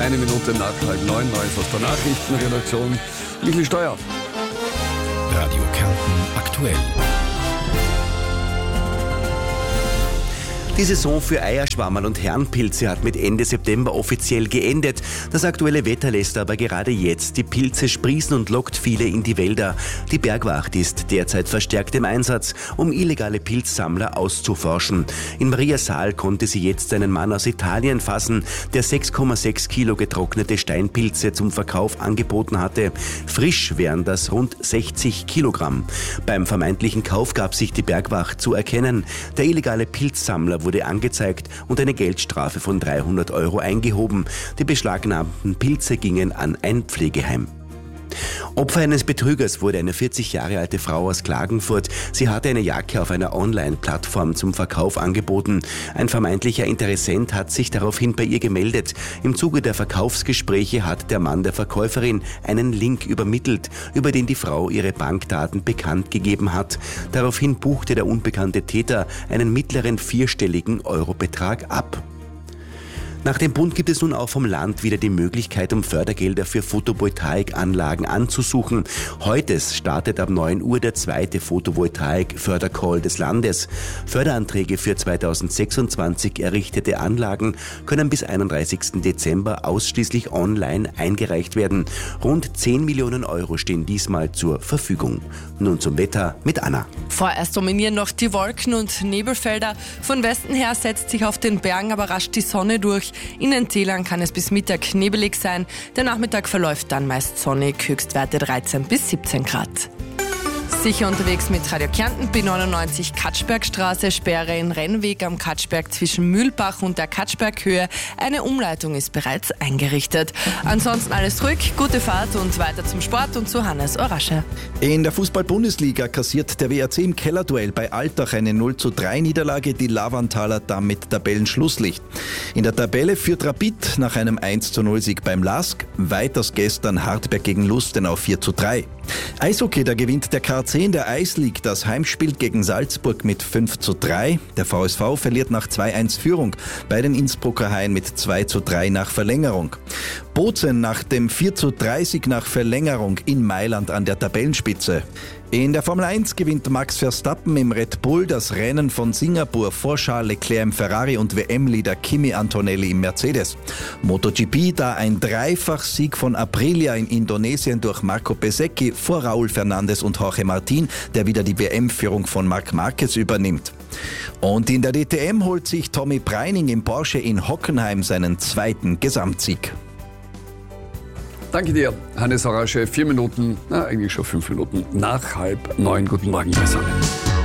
Eine Minute nach 8:30, Neues aus der Nachrichtenredaktion. Michel Steuer. Radio Kärnten aktuell. Die Saison für Eierschwammerl und Herrenpilze hat mit Ende September offiziell geendet. Das aktuelle Wetter lässt aber gerade jetzt die Pilze sprießen und lockt viele in die Wälder. Die Bergwacht ist derzeit verstärkt im Einsatz, um illegale Pilzsammler auszuforschen. In Mariasaal konnte sie jetzt einen Mann aus Italien fassen, der 6,6 Kilo getrocknete Steinpilze zum Verkauf angeboten hatte. Frisch wären das rund 60 Kilogramm. Beim vermeintlichen Kauf gab sich die Bergwacht zu erkennen. Der illegale Pilzsammler wurde angezeigt und eine Geldstrafe von 300 € eingehoben. Die beschlagnahmten Pilze gingen an ein Pflegeheim. Opfer eines Betrügers wurde eine 40 Jahre alte Frau aus Klagenfurt. Sie hatte eine Jacke auf einer Online-Plattform zum Verkauf angeboten. Ein vermeintlicher Interessent hat sich daraufhin bei ihr gemeldet. Im Zuge der Verkaufsgespräche hat der Mann der Verkäuferin einen Link übermittelt, über den die Frau ihre Bankdaten bekannt gegeben hat. Daraufhin buchte der unbekannte Täter einen mittleren vierstelligen Eurobetrag ab. Nach dem Bund gibt es nun auch vom Land wieder die Möglichkeit, um Fördergelder für Photovoltaikanlagen anzusuchen. Heute startet ab 9 Uhr der zweite Photovoltaik-Fördercall des Landes. Förderanträge für 2026 errichtete Anlagen können bis 31. Dezember ausschließlich online eingereicht werden. Rund 10 Millionen € stehen diesmal zur Verfügung. Nun zum Wetter mit Anna. Vorerst dominieren noch die Wolken und Nebelfelder. Von Westen her setzt sich auf den Bergen aber rasch die Sonne durch. In den Tälern kann es bis Mittag nebelig sein. Der Nachmittag verläuft dann meist sonnig, Höchstwerte 13 bis 17 Grad. Sicher unterwegs mit Radio Kärnten, B99 Katschbergstraße, Sperre in Rennweg am Katschberg zwischen Mühlbach und der Katschberghöhe. Eine Umleitung ist bereits eingerichtet. Ansonsten alles ruhig, gute Fahrt und weiter zum Sport und zu Hannes Orasche. In der Fußball-Bundesliga kassiert der WRC im Kellerduell bei Altach eine 0:3 Niederlage, die Lavanthaler damit Tabellenschlusslicht. In der Tabelle führt Rapid nach einem 1:0-Sieg beim LASK, weiters gestern Hartberg gegen Lustenau 4:3. Eishockey, da gewinnt der KC in der Ice League das Heimspiel gegen Salzburg mit 5:3. Der VSV verliert nach 2:1 Führung bei den Innsbrucker Haien mit 2:3 nach Verlängerung. Bozen nach dem 4:3 nach Verlängerung in Mailand an der Tabellenspitze. In der Formel 1 gewinnt Max Verstappen im Red Bull das Rennen von Singapur vor Charles Leclerc im Ferrari und WM-Leader Kimi Antonelli im Mercedes. MotoGP, da ein Dreifachsieg von Aprilia in Indonesien durch Marco Bezzecchi vor Raúl Fernández und Jorge Martin, der wieder die WM-Führung von Marc Marquez übernimmt. Und in der DTM holt sich Tommy Preining im Porsche in Hockenheim seinen zweiten Gesamtsieg. Danke dir, Hannes Orasche. 4 Minuten, eigentlich schon 5 Minuten nach 8:30. Guten Morgen, beisammen.